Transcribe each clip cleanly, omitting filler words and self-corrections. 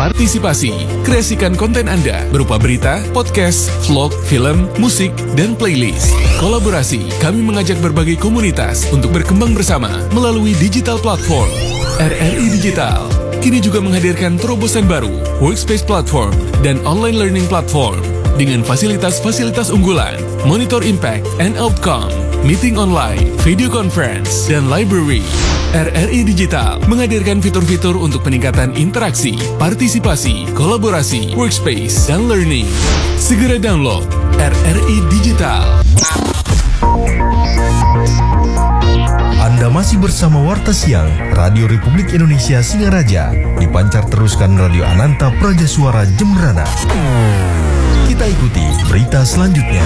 Partisipasi, kreasikan konten Anda berupa berita, podcast, vlog, film, musik, dan playlist. Kolaborasi, kami mengajak berbagai komunitas untuk berkembang bersama melalui digital platform. RRI Digital kini juga menghadirkan terobosan baru, workspace platform, dan online learning platform dengan fasilitas-fasilitas unggulan, monitor impact and outcome, meeting online, video conference, dan library. RRI Digital menghadirkan fitur-fitur untuk peningkatan interaksi, partisipasi, kolaborasi, workspace, dan learning. Segera download RRI Digital. Anda masih bersama Warta Siang Radio Republik Indonesia Singaraja. Dipancar teruskan Radio Ananta Praja Suara Jembrana. Kita ikuti berita selanjutnya.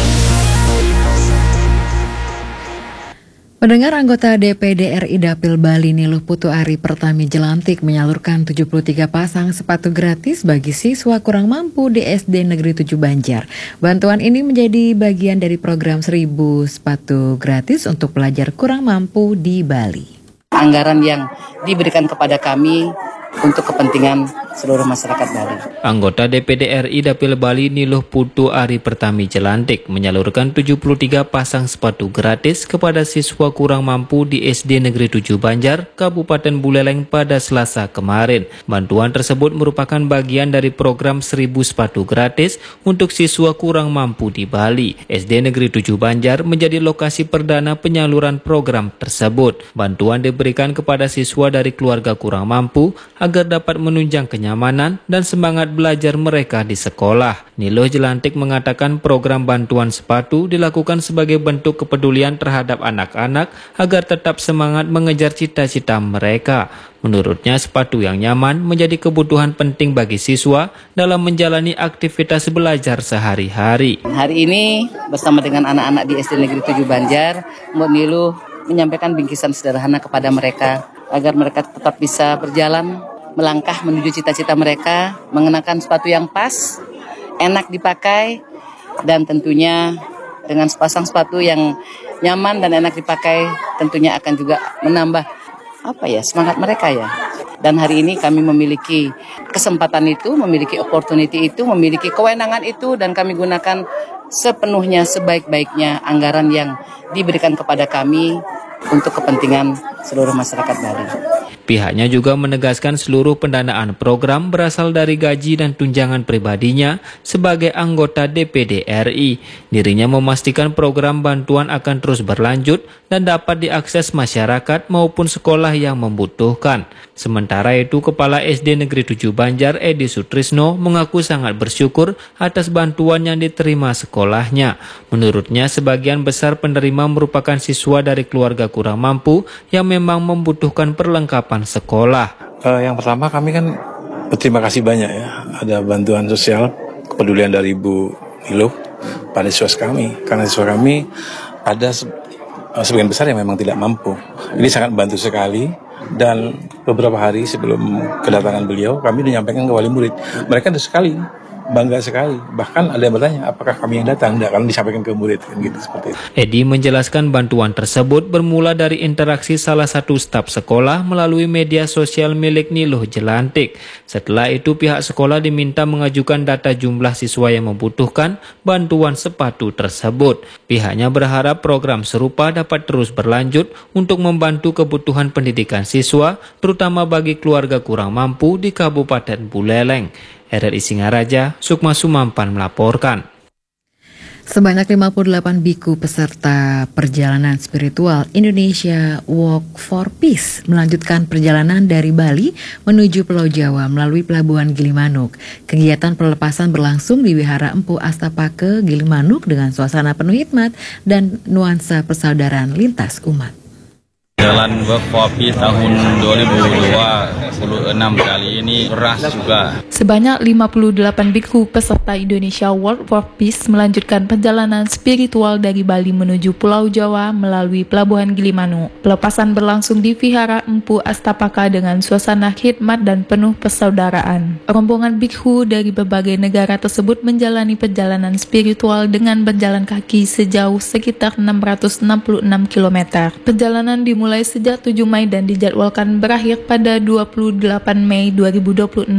Pendengar, anggota DPD RI Dapil Bali Niluh Putu Ari Pertami Jelantik menyalurkan 73 pasang sepatu gratis bagi siswa kurang mampu di SD Negeri 7 Banjar. Bantuan ini menjadi bagian dari program 1000 sepatu gratis untuk pelajar kurang mampu di Bali. Anggaran yang diberikan kepada kami untuk kepentingan seluruh masyarakat Bali. Anggota DPD RI Dapil Bali Niluh Putu Ari Pertami Jelantik menyalurkan 73 pasang sepatu gratis kepada siswa kurang mampu di SD Negeri 7 Banjar, Kabupaten Buleleng pada Selasa kemarin. Bantuan tersebut merupakan bagian dari program 1000 sepatu gratis untuk siswa kurang mampu di Bali. SD Negeri 7 Banjar menjadi lokasi perdana penyaluran program tersebut. Bantuan diberikan kepada siswa dari keluarga kurang mampu agar dapat menunjang kenyamanan dan semangat belajar mereka di sekolah. Niluh Jelantik mengatakan program bantuan sepatu dilakukan sebagai bentuk kepedulian terhadap anak-anak agar tetap semangat mengejar cita-cita mereka. Menurutnya, sepatu yang nyaman menjadi kebutuhan penting bagi siswa dalam menjalani aktivitas belajar sehari-hari. Hari ini bersama dengan anak-anak di SD Negeri 7 Banjar, Mbak Niluh menyampaikan bingkisan sederhana kepada mereka agar mereka tetap bisa berjalan melangkah menuju cita-cita mereka, mengenakan sepatu yang pas, enak dipakai, dan tentunya dengan sepasang sepatu yang nyaman dan enak dipakai tentunya akan juga menambah semangat mereka ya. Dan hari ini kami memiliki kesempatan itu, memiliki opportunity itu, memiliki kewenangan itu, dan kami gunakan sepenuhnya, sebaik-baiknya anggaran yang diberikan kepada kami untuk kepentingan seluruh masyarakat Bali. Pihaknya juga menegaskan seluruh pendanaan program berasal dari gaji dan tunjangan pribadinya sebagai anggota DPD RI. Dirinya memastikan program bantuan akan terus berlanjut dan dapat diakses masyarakat maupun sekolah yang membutuhkan. Sementara itu, Kepala SD Negeri 7 Banjar Edi Sutrisno mengaku sangat bersyukur atas bantuan yang diterima sekolahnya. Menurutnya, sebagian besar penerima merupakan siswa dari keluarga kurang mampu yang memang membutuhkan perlengkapan sekolah. Yang pertama, kami kan berterima kasih banyak ya, ada bantuan sosial kepedulian dari Ibu Niluh pada siswa kami, karena siswa kami ada sebagian besar yang memang tidak mampu. Ini sangat membantu sekali, dan beberapa hari sebelum kedatangan beliau kami menyampaikan ke wali murid, mereka ada sekali bangga sekali. Bahkan ada yang bertanya, apakah kami yang datang? Tidak, kalau disampaikan ke murid, gitu, seperti itu. Edi menjelaskan bantuan tersebut bermula dari interaksi salah satu staf sekolah melalui media sosial milik Niluh Jelantik. Setelah itu, pihak sekolah diminta mengajukan data jumlah siswa yang membutuhkan bantuan sepatu tersebut. Pihaknya berharap program serupa dapat terus berlanjut untuk membantu kebutuhan pendidikan siswa, terutama bagi keluarga kurang mampu di Kabupaten Buleleng. RRI Singaraja, Sukma Sumampan melaporkan. Sebanyak 58 biku peserta perjalanan spiritual Indonesia Walk for Peace melanjutkan perjalanan dari Bali menuju Pulau Jawa melalui Pelabuhan Gilimanuk. Kegiatan pelepasan berlangsung di Wihara Empu Astapake Gilimanuk dengan suasana penuh hikmat dan nuansa persaudaraan lintas umat. Jalan Walk for Peace tahun 2026 kali ini keras juga. Sebanyak 58 biksu peserta Indonesia Walk for Peace melanjutkan perjalanan spiritual dari Bali menuju Pulau Jawa melalui Pelabuhan Gilimanuk. Pelepasan berlangsung di Vihara Empu Astapaka dengan suasana khidmat dan penuh persaudaraan. Rombongan biksu dari berbagai negara tersebut menjalani perjalanan spiritual dengan berjalan kaki sejauh sekitar 666 km. Perjalanan dimulai sejak 7 Mei dan dijadwalkan berakhir pada 28 Mei 2026.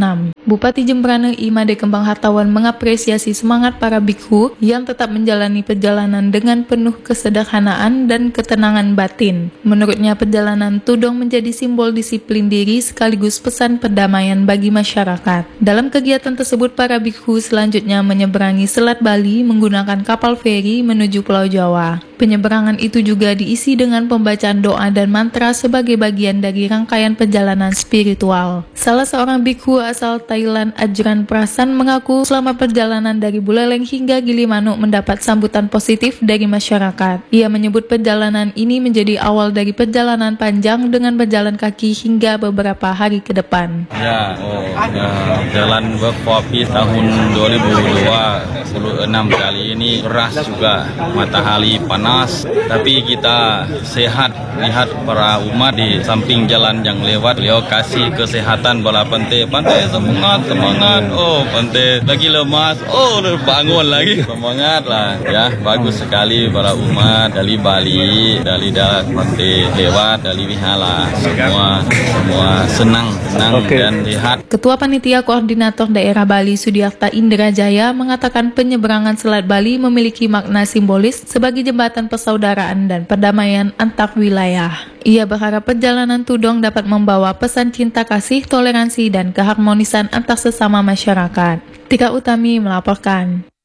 Bupati Jembrana Imade Kembang Hartawan mengapresiasi semangat para bikhu yang tetap menjalani perjalanan dengan penuh kesederhanaan dan ketenangan batin. Menurutnya, perjalanan tudong menjadi simbol disiplin diri sekaligus pesan perdamaian bagi masyarakat. Dalam kegiatan tersebut, para bikhu selanjutnya menyeberangi Selat Bali menggunakan kapal feri menuju Pulau Jawa. Penyeberangan itu juga diisi dengan pembacaan doa dan mantra sebagai bagian dari rangkaian perjalanan spiritual. Salah seorang bikhu asal Thailand, Ajran Prasan, mengaku selama perjalanan dari Buleleng hingga Gilimanuk mendapat sambutan positif dari masyarakat. Ia menyebut perjalanan ini menjadi awal dari perjalanan panjang dengan berjalan kaki hingga beberapa hari ke depan. Jalan Work for Peace tahun 2026 kali ini keras juga, matahari panas, tapi kita sehat. Lihat para umat di samping jalan yang lewat, beliau kasih kesehatan bala pantai semangat, pantai lagi lemas, bangun lagi, semangat lah ya. Bagus sekali para umat dari Bali, dari darat pantai lewat, dari Wihala, semua senang dan lihat. Ketua Panitia Koordinator Daerah Bali Sudiarta Indra Jaya mengatakan penyeberangan Selat Bali memiliki makna simbolis sebagai jembatan persaudaraan dan perdamaian antar wilayah. Ia berharap perjalanan tudong dapat membawa pesan cinta kasih, toleransi, dan keharmonisan antar sesama masyarakat. Tika Utami melaporkan.